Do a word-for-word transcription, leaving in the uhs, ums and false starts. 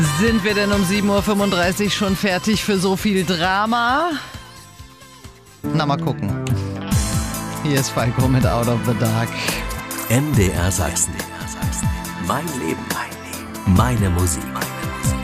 Sind wir denn um sieben Uhr fünfunddreißig schon fertig für so viel Drama? Na, mal gucken. Hier ist Falco mit Out of the Dark. M D R Sachsen. Mein Leben, meine Musik.